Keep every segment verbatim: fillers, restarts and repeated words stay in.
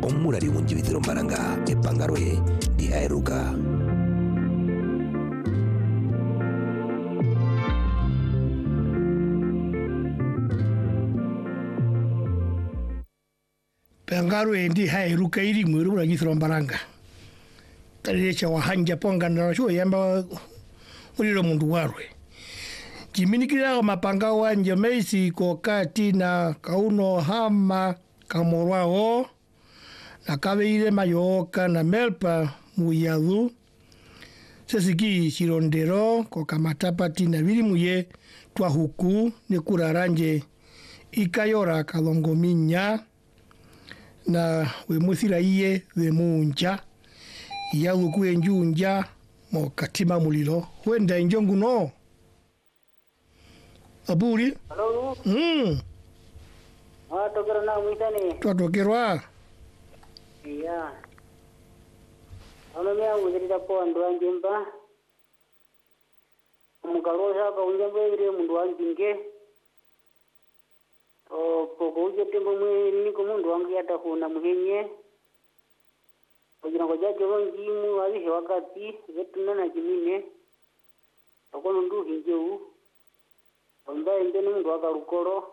omurari wunjibithiro mbaranga epangaroe diaeruka. Pangaroe ndi haeruka iri mwiru wunjibithiro mbaranga. Talirecha wahanja ponga na shuo yamba ulilo mundu warwe. Jiminikira mapanga wanje meisi kokati na kauno hama kamorwao na kabeire mayoka na melpa muyadu sesiki shirondero kokamatapati na vilimuye twa huku ni kuraranje ikayora kalongominya na wemuthira iye wemunja yadu kuenjunja mo katima mulilo huenda injongu no Aburi? Hello? Hmm. Ah, tokera na mwitani. Twatokerwa. Iya. Ano mea uzirita po andu anjimba. Mukalosa ka unjamba ire mundu anjinge. O poko uje tembo mwe niko mundu wangu yata kuna muhenye. Ojina koja jogo njimu abihe wakati vetuna na jimine. Okono ndu hinjeu. Onda ende mundu wakarukoro.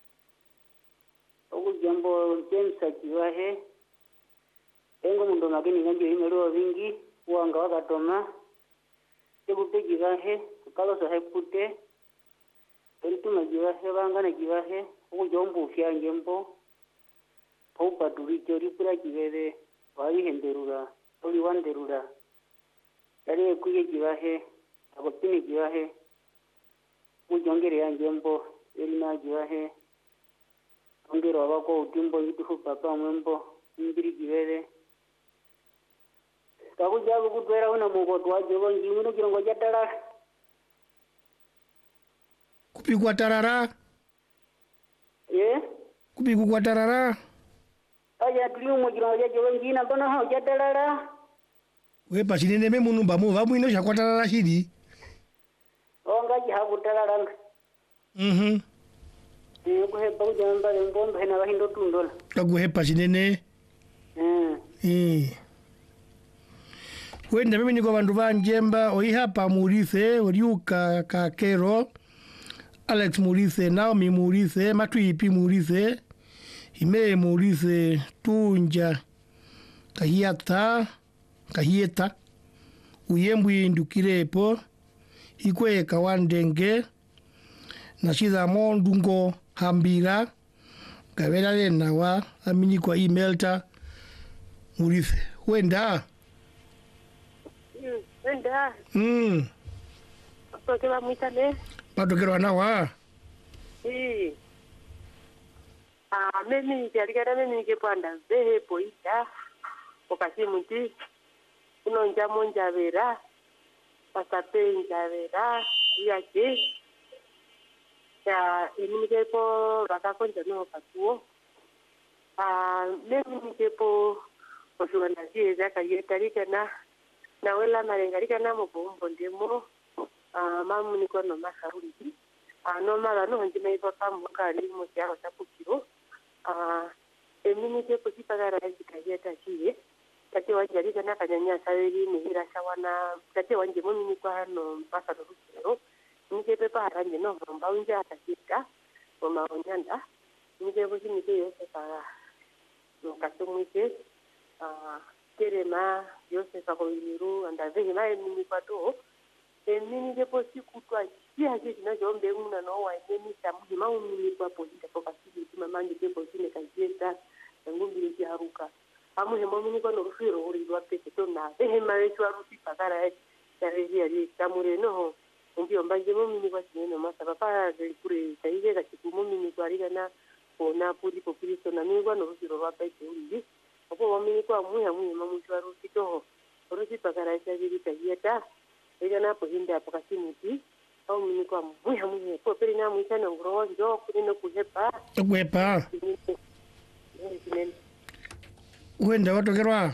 Oku jambo jensa kiwahe. Engo mundu makini nganjo himelewa vingi. Uanga wakatoma. Tegute kiwahe. Kukalosa hepute. Entuma kiwahe. Wangana kiwahe. Oku jombu ufya njembo. Paupa turicho ripura kiwede. Wali henderura. Oli wanderura. Yari kuye kiwahe. Akopini kiwahe. Ujongere ya njembo. Elina kiwahe. Ongero wako utimbo yitufu papa mwembo. Mbiri kiwede. Kakujabu kutwera una mukotu wajogo njimuno kirongo jatara. Kupigwa tarara? Eh? Kupigwa tarara? Aya tuliumo kirongo jajogo njina kono hao jatara. Wepa chinene me munumba mu vamu ino shakwa tarara shidi. Ongaji haku tararanga. Mhm. Eh kuhepa ujamba mbomba hena wahindo tundola. Kaguhepa chinene. Eh. Eh. Wenda mimi niko bandu banjemba oihapa murise oriuka kakero Alex murise Naomi murise Matuipi murise Ime murise Tunja Kahiata Kahieta Uyembwi ndukirepo Ikwe kawandenge Nashida mondungo hambira Kavera lena wa amini kwa emailta murise wenda Wenda. Mm. Tokera mwitane. Patokerwa nawa. Eh. Ah, mimi njalika mimi nikepanda zehe poita. Wakati muti uno njamo njavera. Pasape njavera yake. Ya ini nikepo wakakonja no katuo. Ah, mimi nikepo oshugana zie zaka yetarika na na wela marengarika na mubombo ndemo ah mamu niko no masarundi ah no mala no njime ipo pamu kali mo cyaro tapukiro ah emini ke posipagara zikayeta chiye kati wajarika na kanyanya saweli ni hira sawana kati wanje mo mini kwa no pasa do rukero nike pepa haranje no mba unja atakita o maonyanda nike bosi nike yose para no kasumike ah Kerema, Yosefa Koimiru, and I think I mean, but oh, and many deposit could try. Here, I did not know the woman or I made some mountain for the capacity to my man, the people in the Kajeta, and Mundi Haruka. I'm a moment on the fear or you are taken now. They have married to a Rupi Pagara, Saria, Samureno, and your Benjamin was in a master papa, the Puri, the Kumuni, Guarigana, or Napoli Population, and no one of your Rapai. Opo wamini kwa muya muya mamushwa rukito rusi pakaraisa jirita yeta ega na pohinda apakasimuti au mini kwa muya muya po peri na muya na ngro njo kunino kuhepa kuhepa wenda watokerwa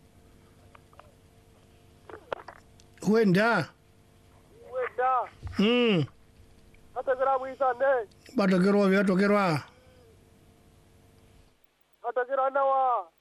wenda wenda mm atokera bwisane batokerwa batokerwa atokera nawa